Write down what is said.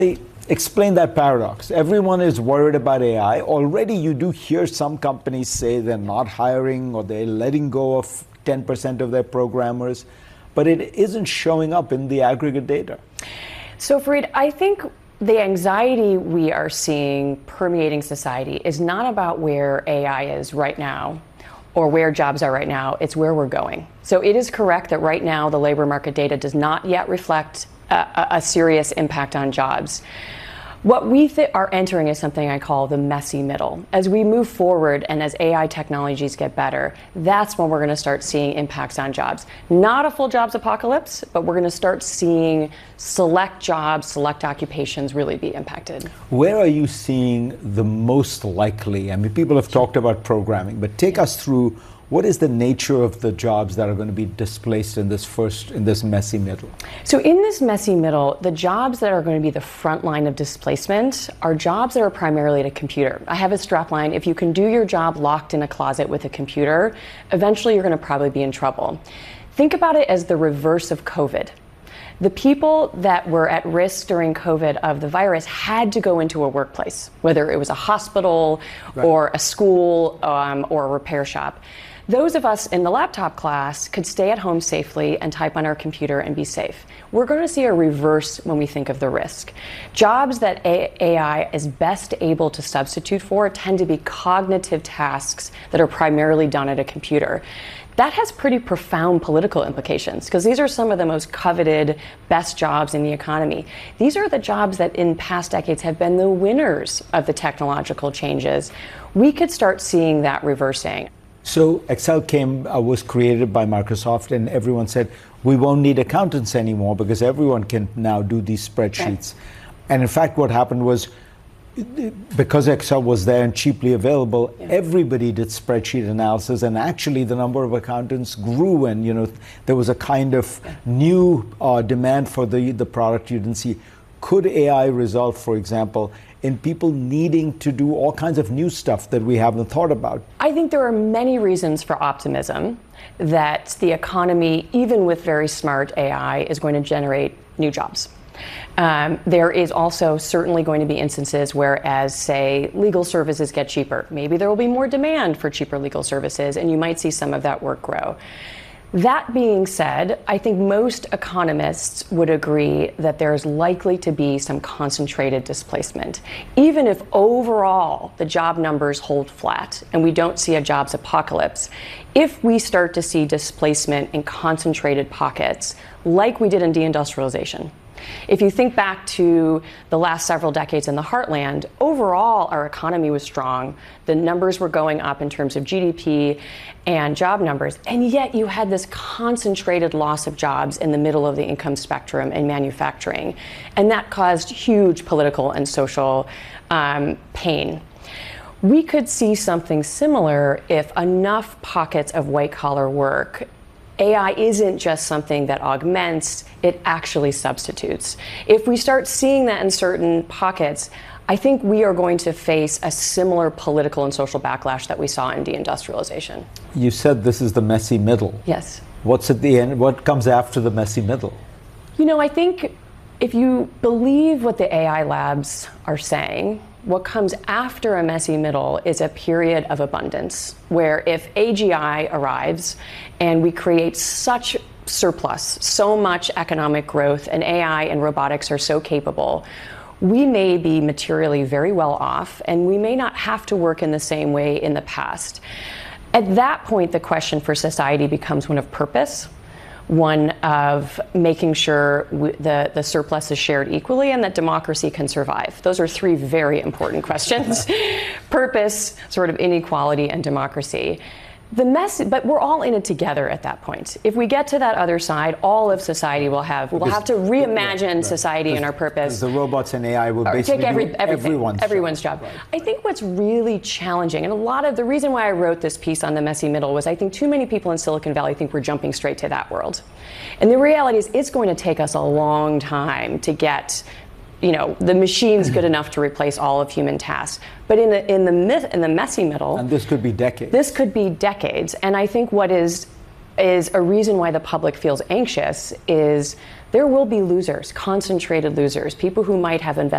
Explain that paradox. Everyone is worried about AI. Already you do hear some companies say they're not hiring or they're letting go of 10% of their programmers, but it isn't showing up in the aggregate data. So Fareed, I think the anxiety we are seeing permeating society is not about where AI is right now or where jobs are right now, it's where we're going. So it is correct that right now the labor market data does not yet reflect a serious impact on jobs. What we are entering is something I call the messy middle. As we move forward and as AI technologies get better, that's when we're going to start seeing impacts on jobs. Not a full jobs apocalypse, but we're going to start seeing select jobs, select occupations really be impacted. Where are you seeing the most likely? I mean, people have talked about programming, but take us through what is the nature of the jobs that are going to be displaced in this messy middle? So in this messy middle, the jobs that are going to be the front line of displacement are jobs that are primarily at a computer. I have a strapline: if you can do your job locked in a closet with a computer, eventually you're going to probably be in trouble. Think about it as the reverse of COVID. The people that were at risk during COVID of the virus had to go into a workplace, whether it was a hospital or a school or a repair shop. Those of us in the laptop class could stay at home safely and type on our computer and be safe. We're going to see a reverse when we think of the risk. Jobs that AI is best able to substitute for tend to be cognitive tasks that are primarily done at a computer. That has pretty profound political implications because these are some of the most coveted, best jobs in the economy. These are the jobs that in past decades have been the winners of the technological changes. We could start seeing that reversing. So Excel was created by Microsoft, and everyone said, we won't need accountants anymore because everyone can now do these spreadsheets. Right. And in fact, what happened was, because Excel was there and cheaply available, everybody did spreadsheet analysis, and actually the number of accountants grew, and there was a kind of new demand for the product you didn't see. Could AI result, for example, in people needing to do all kinds of new stuff that we haven't thought about? I think there are many reasons for optimism that the economy, even with very smart AI, is going to generate new jobs. There is also certainly going to be instances where, as say, legal services get cheaper, maybe there will be more demand for cheaper legal services, and you might see some of that work grow. That being said, I think most economists would agree that there's likely to be some concentrated displacement. Even if overall the job numbers hold flat and we don't see a jobs apocalypse, if we start to see displacement in concentrated pockets, like we did in deindustrialization. If you think back to the last several decades in the heartland, overall our economy was strong. The numbers were going up in terms of GDP and job numbers, and yet you had this concentrated loss of jobs in the middle of the income spectrum in manufacturing. And that caused huge political and social pain. We could see something similar if enough pockets of white-collar work. AI isn't just something that augments, it actually substitutes. If we start seeing that in certain pockets, I think we are going to face a similar political and social backlash that we saw in deindustrialization. You said this is the messy middle. Yes. What's at the end? What comes after the messy middle? I think if you believe what the AI labs are saying, what comes after a messy middle is a period of abundance, where if AGI arrives and we create such surplus, so much economic growth, and AI and robotics are so capable, we may be materially very well off, and we may not have to work in the same way in the past. At that point, the question for society becomes one of purpose, one of making sure the surplus is shared equally and that democracy can survive. Those are three very important questions. Purpose, sort of inequality, and democracy. But we're all in it together at that point. If we get to that other side, all of society we'll have to reimagine society and our purpose. The robots and AI will basically take everyone's job. Right. I think what's really challenging, and a lot of the reason why I wrote this piece on the messy middle was I think too many people in Silicon Valley think we're jumping straight to that world. And the reality is it's going to take us a long time to get the machine's good enough to replace all of human tasks. But in the messy middle, and this could be decades. This could be decades. And I think what is a reason why the public feels anxious is there will be losers, concentrated losers, people who might have invested